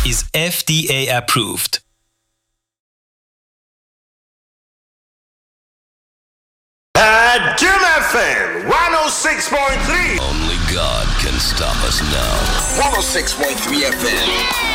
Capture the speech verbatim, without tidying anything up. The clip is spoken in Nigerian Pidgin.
is F D A approved. At Jim F M one oh six point three. Only God can stop us now. one oh six point three F M.